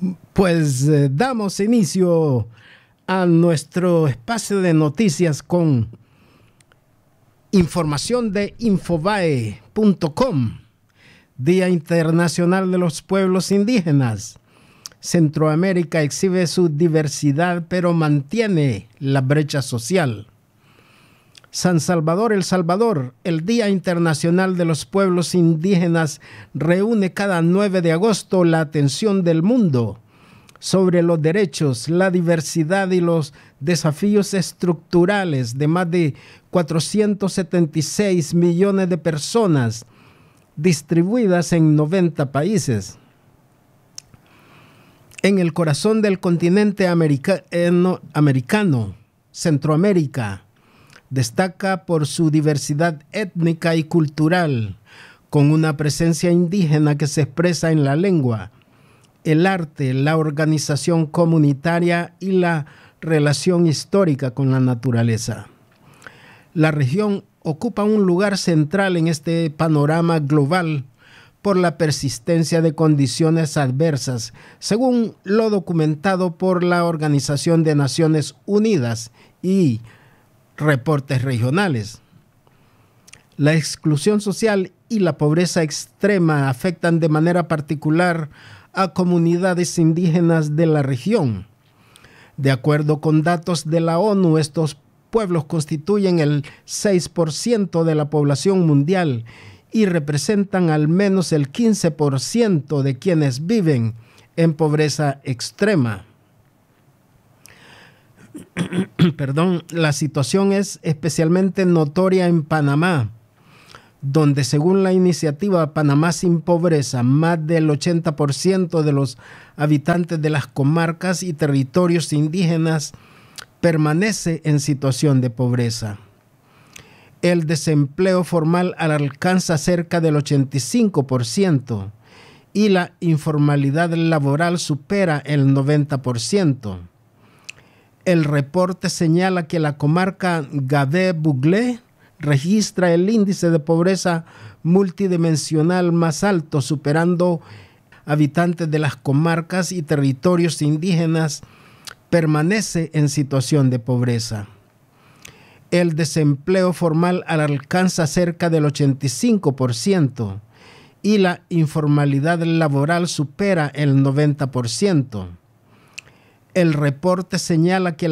Pues damos inicio a nuestro espacio de noticias con información de Infobae.com. Día Internacional de los Pueblos Indígenas. Centroamérica exhibe su diversidad, pero mantiene la brecha social. San Salvador, El Salvador, el Día Internacional de los Pueblos Indígenas reúne cada 9 de agosto la atención del mundo sobre los derechos, la diversidad y los desafíos estructurales de más de 476 millones de personas distribuidas en 90 países. En el corazón del continente americano, Centroamérica, destaca por su diversidad étnica y cultural, con una presencia indígena que se expresa en la lengua, el arte, la organización comunitaria y la relación histórica con la naturaleza. La región ocupa un lugar central en este panorama global por la persistencia de condiciones adversas, según lo documentado por la Organización de Naciones Unidas y reportes regionales. La exclusión social y la pobreza extrema afectan de manera particular a comunidades indígenas de la región. De acuerdo con datos de la ONU, estos pueblos constituyen el 6% de la población mundial y representan al menos el 15% de quienes viven en pobreza extrema. La situación es especialmente notoria en Panamá, donde según la iniciativa Panamá sin Pobreza, más del 80% de los habitantes de las comarcas y territorios indígenas permanece en situación de pobreza. El desempleo formal alcanza cerca del 85% y la informalidad laboral supera el 90%. El reporte señala que la comarca Gade-Buglé registra el índice de pobreza multidimensional más alto, superando habitantes de las comarcas y territorios indígenas, permanece en situación de pobreza. El desempleo formal alcanza cerca del 85% y la informalidad laboral supera el 90%. El reporte señala que